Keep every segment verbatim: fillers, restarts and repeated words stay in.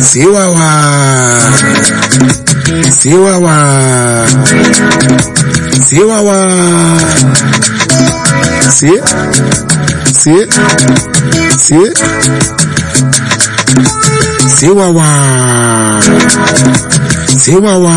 Siwawa Siwawa Siwawa Si Si Si Siwawa Siwawa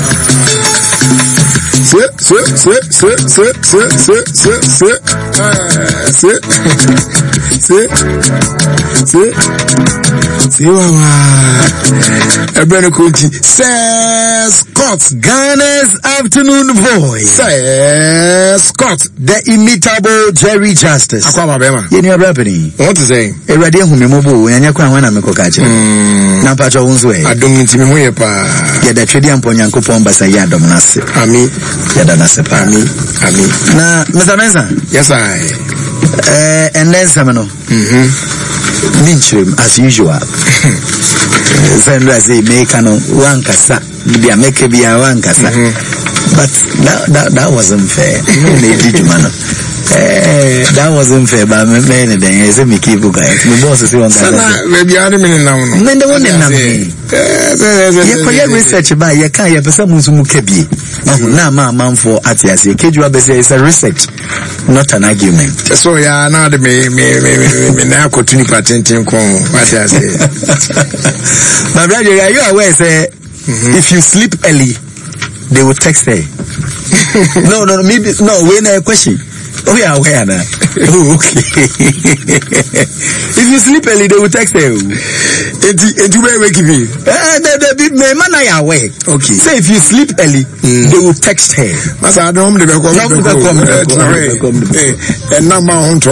Si Si Si Si Si Si Si Si Si Si Siwawa Ebreno Kunti Sir Scott, Ghana's afternoon voice. Sir Scott, the imitable Jerry Justice. Akwama bema. Yeni abrapeni. What to say? Erade hu me mobo yanya kwa wana me kokache. Mm. Na pacho unzwe. Adom ntimi hu ye pa. Ya da twedi ampo Nyankopon basa ya adom nase. Ami. Ya da nase pa. Ami. Ami. Na Mister Mensa. Yes I. Eh and then samano. Mhm. Minchim as usual. Sandra say make no one kasa. Bia make bia one kasa. But that that that wasn't fair. Eh, that wasn't fair. But me me ne den ese me keep guy. Me boss say on that. Maybe I don't mean now. Me the one na me. Ye ko ye research ba ye kan ye pesa munsu mu kabie. Na ma manfo atiase. Kejuwa be say it's a research, not an argument. So yeah, now the me me me me na continue patenting ko atiase. My brother, are you aware say if you sleep early, they will text her. no, no, maybe no. When a question, oh yeah, where now? Oh, okay. If you sleep early, they will text her. And you may wake me. Eh, the the man I awake. Okay. Say if you sleep early, mm. they will text her. Mas I don't know. They will come. And now my own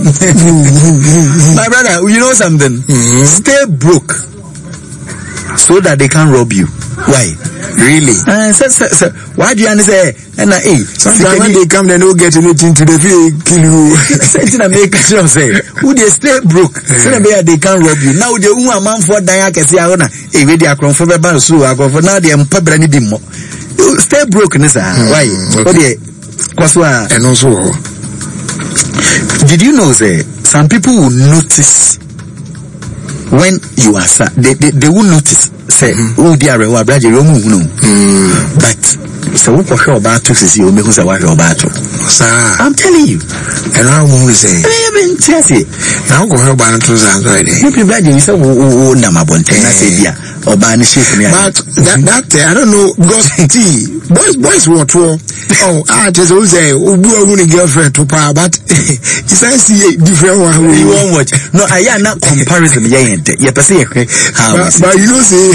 my brother, you know something? Mm-hmm. Stay broke so that they can rob you. Why? Really? Uh, so, so, so, why do you understand? And uh, hey, sometimes when they come, they don't get anything to the kill you. Something that make sure say, who they stay broke, so that they can't rob you. Now the one man for Diana can say, hey, we are from February, so I go for now. They are probably need more. Stay broke, Nessa. Why? Okay. And also, did you know that some people will notice when you are sad? They they, they will notice. Say, oh dear, we are brother, you know, but so what for about to see you because I want about you. I'm telling you, and I won't say, I mean, tell you, now go help about two thousand already. Maybe brother, you say, oh, Namabonte, I say, yeah, or Banishi, but that that I don't know, because tea, boys, boys, what for? Oh, I just always say, oh, do I want a girlfriend to power, but it's I see a different one. You won't watch. No, I am not comparison. Yeah, yeah, but you know, say.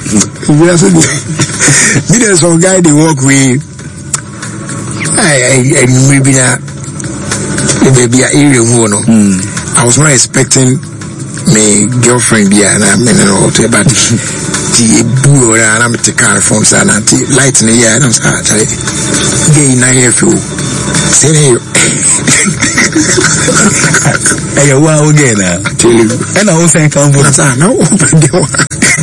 There's some guy they work with. I I maybe that maybe a area one. I was not expecting my girlfriend be an I'm in an hotel, but the blue and I'm at the car from San Anti light in the air and I'm sorry. Gay nine years old. Say hey. Hey, wow again. Tell you. And I was saying come for that. No, open the door.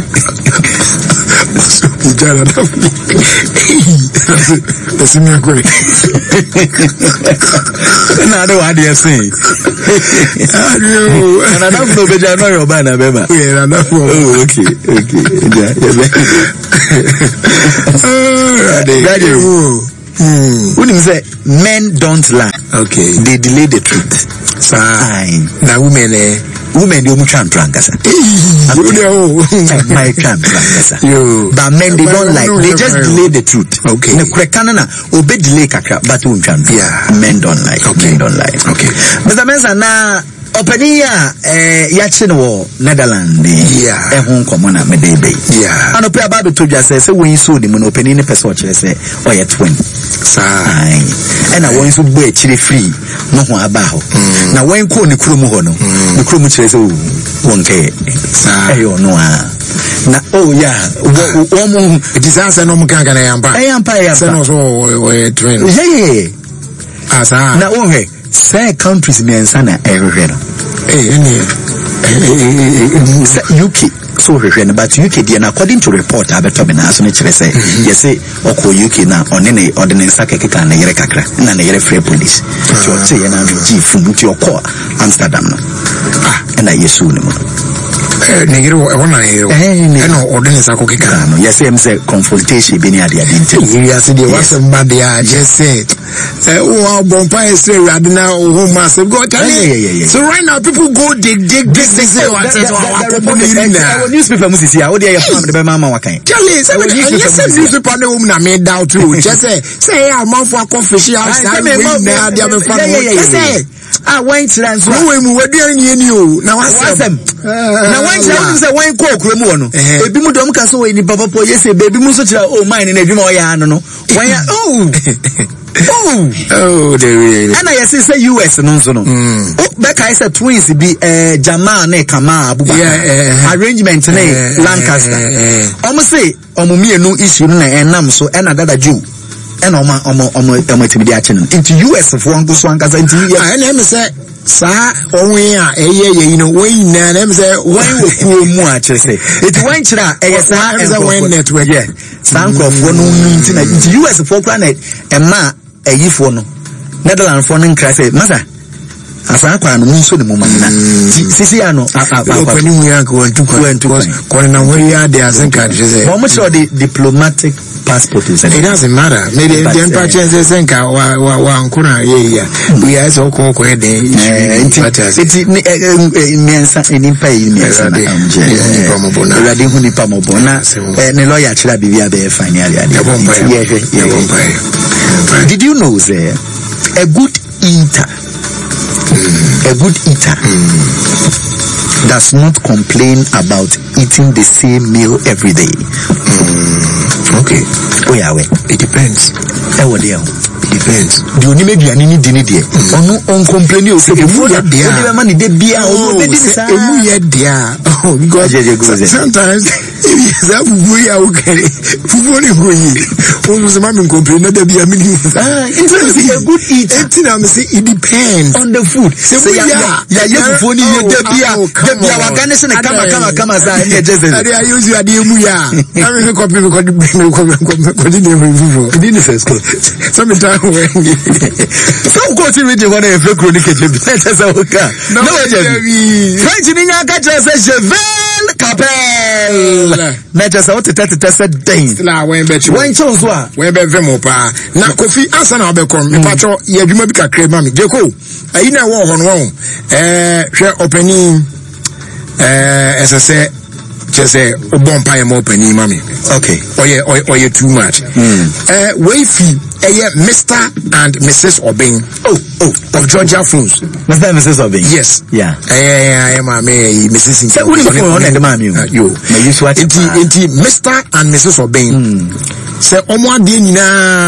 So you gotta love me. That's me great. And I know what they're saying. I know. And I don't know but I know your banner, baby. Yeah, I know. Oh, okay, okay. Yeah, yeah. Oh, Hmm. When you say men don't lie, okay, they delay the truth. Fine. Now women, eh, women they don't trankasa. My trankasa. But men they don't lie. They just delay the truth. Okay. Ne krekana obey delay kakra, but won't trank. Yeah. Men don't lie. Okay. Men don't lie. Okay. Mister Mensa na openia eh yachin wo Netherlands. Yeah. Eh hon komo na medebe. Yeah. And opia ba be to just say when you so the mon openia ne person che say o ye twin. Sai. And I want to be a chili free. No one about. Now, when call the crew mohono, the crew much is one K. Say, oh, no. Now, oh, yeah. One more disaster. No more can I am by. I am by a son or twin. Yeah. As I now, okay. Say countries me and sana everywhere. U K. So but U K and according to report I better be na so say yes say oko U K na on any ordinance akeka na yere kakra na na yere free police so say na G fu muti oko Amsterdam no ah na yesu no eh negiro e wona negiro eh no ordinary sako kika no yes em say confrontation be near the identity yes the was bad ya just say eh oh bompa is ready now oh massive go tell me so right now people go dig dig dig dig say what our newspaper must see how they are the mama wakan tell me say yes newspaper no na me doubt too just say say am for coffee house na me na dia me fan ah wine trans no we mu waduan ni ni o na wasem na wine trans say wine ko okro mu no ebi mu dom ka so we ni papa po yes e bebi mu so kira oh mine na edwuma o ya no no wine oh oh oh they really and I say U S no so no oh be kai say twins bi eh Jamal na Kamal Abubakar arrangement na Lancaster omo say omo mienu issue na enam so e na dada Jew and oma oma oma oma tibidi ache no into U S for one so ankaza into ah na me say sa onwe a eye ye you know when na na me say when we ku mu ache say it when chira e sa when network yeah sankrofo no nti na into U S for planet e ma ayifo no Netherlands for no nkra say masa asa kwa no nso ne mama na sisi ano apa ni mu ya ko ntu ko ko na wori ya de asenka je say how much of the diplomatic passport is it doesn't matter maybe the empire changes senka wa wa wa nkura ye ya we are so ko ko de it mensa in pay mensa na amje radio huni pa mo bona ne lawyer chira bibia be final ya did you know say a good eater a good eater mm. does not complain about eating the same meal every day. Mm. Okay. Oh yeah, well, it depends. Eh, what dear? It depends. Do you maybe any dinner dear? Oh no, on complain you say emu ya dear. Oh, money de beer. Oh, emu ya dear. Oh, because sometimes if you have we are okay. Fufu ni go yi. Oh, so mama complain na de beer mini. Ah, interesting. A good eater. Anything I say it depends on the food. Say ya ya ya fufu ni de beer. De beer wakane se na kama kama kama za ni ejeze. Ade ayo zi ade emu ya. I mean ko pe ko ko ko di ni fufu. Di ni first ko. Sometimes so go to read one of the chronic no French ninya ka say Cheval Capel na just out to tete tete den na when bet you when chose wa when be vemo pa na Kofi ansa na be kom me pacho ye adwuma bi kakra ma me jeko ayi na wo ho no eh hwe opening eh esese say obon pa mo pani mami okay oye oye too much mm. uh we fi eh Mister and Missus Obeng oh oh of Georgia Phones Mister and Missus Obeng yes yeah eh eh ma me Missus say who the phone on the man you yo me use what enti enti Mister and Missus Obeng say omo ade nyina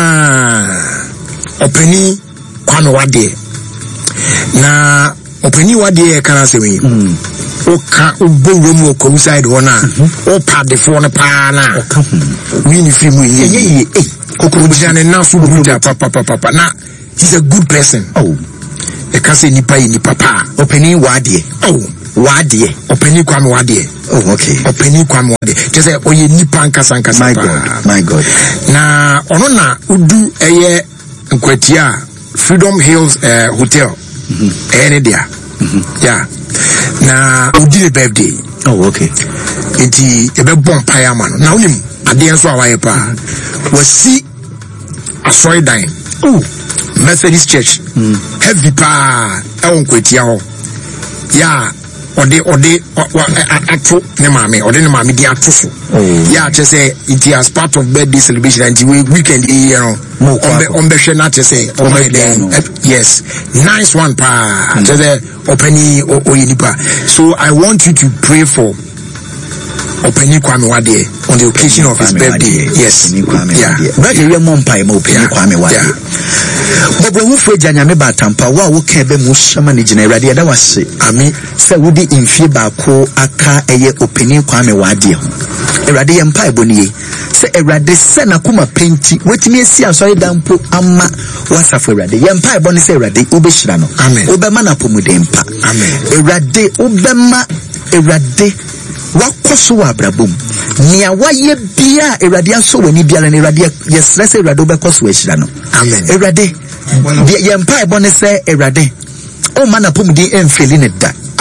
opani kwame wade na opani wade kana se we oka obo mu ko side wona o pade fo ne pa na oka we ni fi mu ye ye eh kokoro jane na so buta papa papa na he's a good person oh e ka se nipa yi nipa pa openi wade oh wade openi kwa wade oh okay openi kwa wade je say oye nipa nkasa nkasa my god my god na ono na udu eye nkwatia Freedom Hills uh, Hotel mhm ene dia mhm yeah na odi birthday oh okay enti ebe bon paya man na onim ade enso awaye pa wasi asoy dan oh Methodist Church mm. heavy pa e won kwatia ho ya ode ode ato ne maame ode ne maame di ato so ya che say it is part of birthday celebration and we weekend e you know on on be share na che say oh my god yes nice one pa che say openi oyinipa so I want you to pray for Openi Kwame Wade on the occasion of his birthday. Yes. Yeah. But you mom pai mo Openi Kwame Wade. But when we fwe janyame batampa wa wo kebe mo shama ni jina Awurade da wase. Ami se wodi imfie baako aka eye Openi Kwame Wade ho. Awurade ye mpa ebo ni se Awurade se na kuma penti wetimi esi asori dampo ama wasafo Awurade ye mpa ebo ni se Awurade obehira no. Amen. Obema na pomuden pa. Amen. Awurade obema Awurade wakoso wa brabom nia waye bia Awurade aso wani bia na Awurade yesrese Awurade obekoso ahira no. Amen. Awurade ye mpa ebo ne se Awurade o mana pomudi emfeli ne da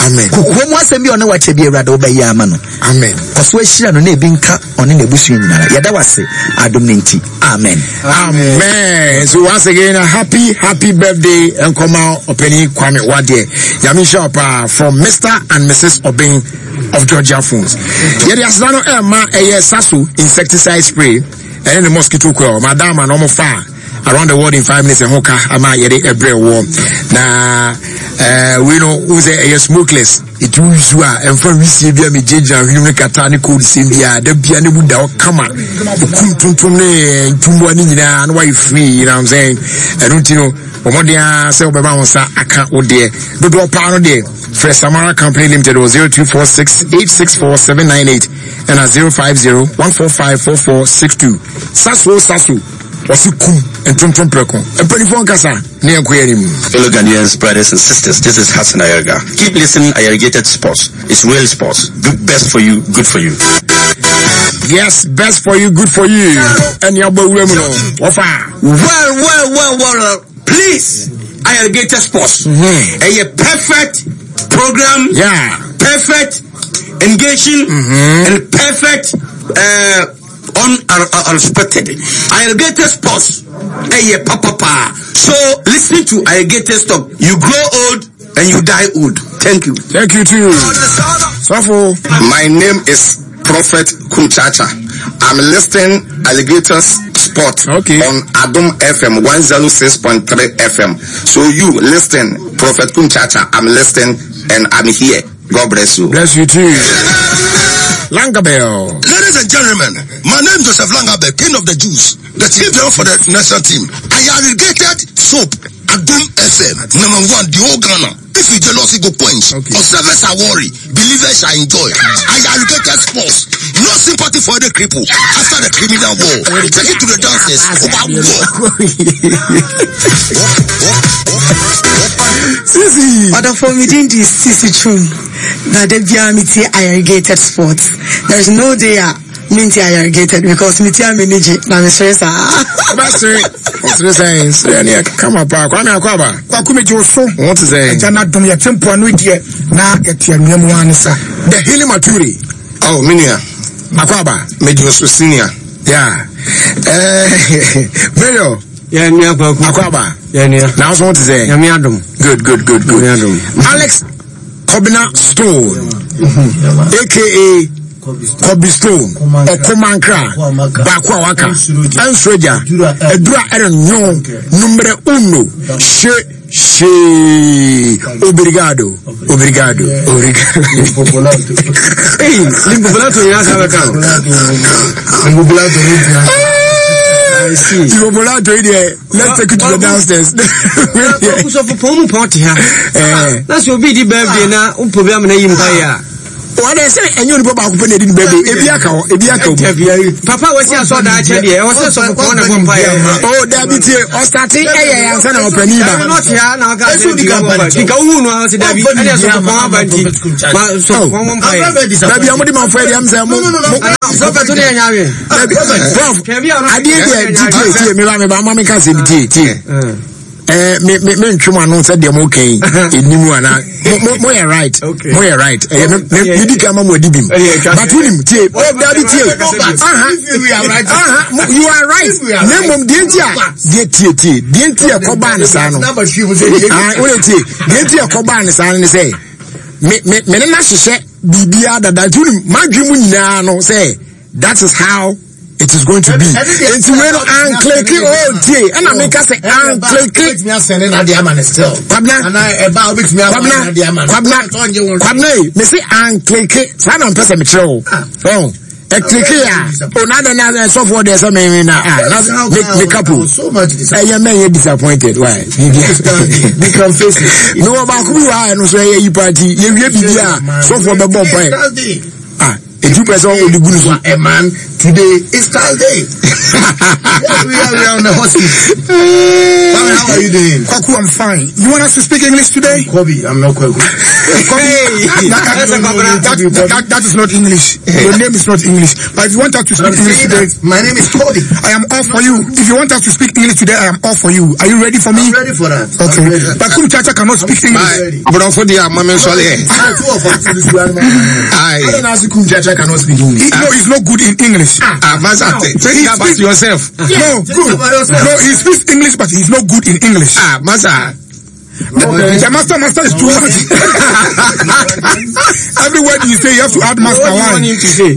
Amen. Kukuo mu asɛm bi ɔne wakyɛ bi Awurade wobɛyɛ ama no. Amen. Kɔso ahyira no na ebi nka ɔne na ebusu nyinara. Yɛda wase adom ne nti. Amen. Amen. So once again, a happy, happy birthday and come out Openi Kwame Wade. Yamisha Opa from Mister and Missus Obeng of Georgia Phones. Yedi Asano Emma Eye Sasu insecticide spray and then the mosquito coil. Madam and normal fire around the world in five minutes and hoka ama yedi ebre warm. Na uh we know who's a smokeless. It was and for receive me judge and human katani code Cynthia, the piano would out come out. Tum tum ne tumwani and why free, you know what I'm saying? I don't you know, Omodia sell by Mamosa, I can't oh dear. The door pound there. Fresh Samara Company Limited was zero two four six eight six four seven nine eight and a zero five zero one four five four four six two. Sasu Sasu. Wasikum and Tum Tum Preko. And Penifon Kasa, near Querim. Fellow Ghanaians, brothers and sisters, this is Hassan Ayaga. Keep listening, Irrigated Sports. It's real sports. Good, best for you, good for you. Yes, best for you, good for you. And your boy, well, well, well, well, please, Irrigated Sports. Mm-hmm. A perfect program. Yeah. Perfect engaging mm-hmm. and perfect, uh, unexpected. Irrigated Sports. Hey, papa, papa. So listen to Irrigated Stop. You grow old and you die old. Thank you. Thank you too. Safo. My name is Prophet Kunchacha. I'm listening Alligator Sport okay. on Adom F M one oh six point three F M. So you listen, Prophet Kunchacha. I'm listening and I'm here. God bless you. Bless you too. Langabell. Ladies and gentlemen, my name is Joseph Langabell, King of the Jews, the chief general for the national team. I irrigated soap, Adom F M, number one, the whole Ghana. If you jealousy go points, okay. Observers are worried, believers are enjoy. I irrigated sports, no sympathy for the cripple after the criminal war. Take it to the dancers. Sisi. Other for me didn't this Sisi tune that they be amity irrigated sports. There is no day minty irrigated because mity manage na me stress ah. Master, what's the sense? Any come up, come here, come up. What come you so? What is it? Jana dum ya tempo anu die na etia nuamu anisa. The Hilly Maturi. Oh, Minia. Makwaba. Medio Senior. Yeah. Eh, Mario. Yeah, Nia Makwaba. Yeah, Nia. Now what is it? Yamiadum. Good, good, good, good. Alex Kobina Stone, A K A Kobe Stone, Okomankra, Bakwa Waka, and Sreja, Edra Erenyon, Numero Uno, She, She, Obrigado, Obrigado, Obrigado. Hey, Limbolato, Yazavaka. I see. You will not do it. Let's take it to the downstairs. That's your big birthday now. Um, program na yimpaya. What I say, and you go back to the baby. Ebiaka, Ebiaka. Papa was here, so that I was also a corner vampire. Oh, that be here. Or starting a son of Peniba. I'm not here now. I can't do it. Because who knows that we are so vampire. So, one vampire. Maybe I'm not afraid. I'm saying, Prophet today, Prof, I did it. Me, my mama can't say it. Eh, me me me ntwuma no said dem okay enimu ana mo you right mo you right eh me di kama mo dibim but unim tie o da bi tie aha you are right aha you are right na mom die tie die tie tie die tie ko ba ne sa no ah o tie die tie ko ba ne sa ne say me me me na hyehyɛ bibia dada unim madwemu nyina no say that is how it is going to be. It's when I'm clicking all day. And I make us say, I'm clicking. Kwabna. Kwabna. Kwabna. Kwabna. Me say, I'm clicking. So I'm person me throw. Oh. A clicky ya. Oh, now then, now software there's some in ah. Make couple. So much disappointed. Why? Become faces. No about who you are. No say you party. You will be there. Software the bomb. Ah. A two person only good for a man. Today is Thursday. we, are, we are on the hospital. How are you doing? Kwaku, I'm fine. You want us to speak English today? Kobe, I'm not Kwaku. that, that, that, that is not English. Your name is not English. But if you want us to speak English today, my name is Cody. I am all for you. If you want us to speak English today, I am all for you. Are you ready for me? I'm ready for that. Okay. But Kum Chacha cannot speak English. But for the Mama Sole. I don't ask Kum Chacha cannot speak English. No, he's not good in English. Ah, Masate. Think about yourself. No, good. No, he speaks English, but he's not good in English. Ah, Masa. Okay. The master, master is too much. Every word you say, you have to add master one. What do you want him to say?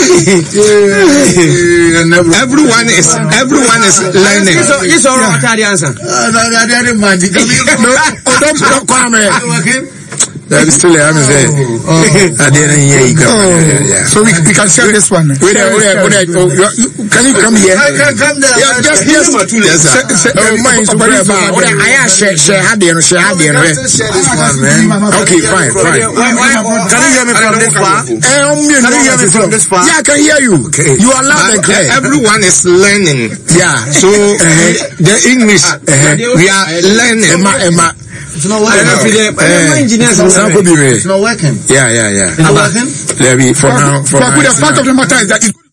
Everyone is, everyone is learning. Yes, all right. What are the answer? No, oh, don't, don't come here. That is still I'm saying. I didn't hear you. So we, we can share this one. Wait there, wait there, wait there. Oh, you, can you come here? I can come there. Yeah, just yes. Yes, sir. Oh, mine is very bad. What I share, share, had there, share, had there. Share this one, man. Okay, fine, fine. Can you hear me from this far? Can you hear me from this far? Yeah, I can hear you. Okay. You are loud and clear. Everyone is learning. Yeah. So uh, the English, uh, we are learning. Emma, Emma. It's not working. Uh, engineers it's not It's not working. Yeah, yeah, yeah. It's not working? Let me for now. For But the fact of the matter is that